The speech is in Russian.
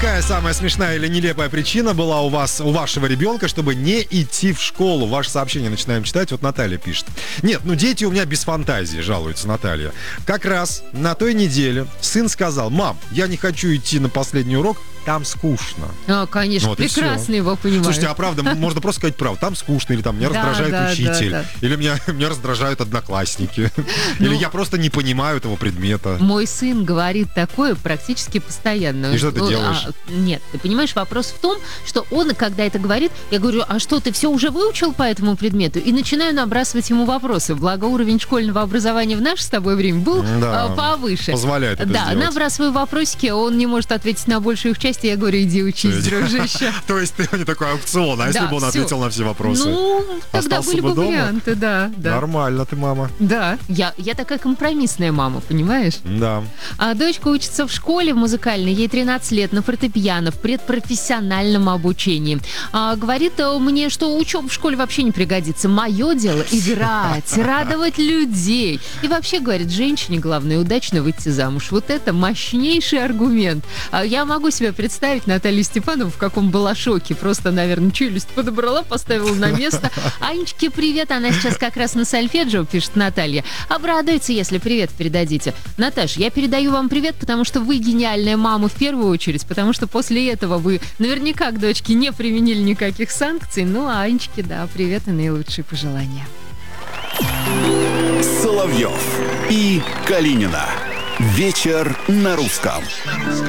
Какая самая смешная или нелепая причина была у вашего ребенка, чтобы не идти в школу? Ваше сообщение начинаем читать. Вот Наталья пишет. Нет, дети у меня без фантазии, жалуется Наталья. Как раз на той неделе сын сказал: мам, я не хочу идти на последний урок, там скучно. Конечно, прекрасно его понимаю. Слушайте, а правда, можно просто сказать правду. Там скучно, или там меня раздражает учитель, или меня раздражают одноклассники, или я просто не понимаю этого предмета. Мой сын говорит такое практически постоянно. И что ты делаешь? Нет, ты понимаешь, вопрос в том, что он, когда это говорит, я говорю: а что, ты все уже выучил по этому предмету? И начинаю набрасывать ему вопросы. Благо, уровень школьного образования в наше с тобой время был повыше. Позволяет это сделать. Набрасываю вопросики, он не может ответить на большую их часть, я говорю: иди учись, дружище. То есть ты не такой аукцион, а если бы он ответил на все вопросы? Тогда были бы варианты, да. Нормально ты, мама. Да, я такая компромиссная мама, понимаешь? Да. А дочка учится в школе в музыкальной, ей 13 лет, на фортепиано, в предпрофессиональном обучении. Говорит мне, что учеба в школе вообще не пригодится. Мое дело играть, радовать людей. И вообще, говорит, женщине главное удачно выйти замуж. Вот это мощнейший аргумент. Я могу себе представить Наталью Степанову, в каком была шоке. Просто, наверное, челюсть подобрала, поставила на место. Анечке привет, она сейчас как раз на сольфеджио, пишет Наталья. Обрадуется, если привет передадите. Наташ, я передаю вам привет, потому что вы гениальная мама в первую очередь, потому что после этого вы наверняка к дочке не применили никаких санкций. Ну, а Анечке, да, привет и наилучшие пожелания. Соловьев и Калинина. Вечер на русском.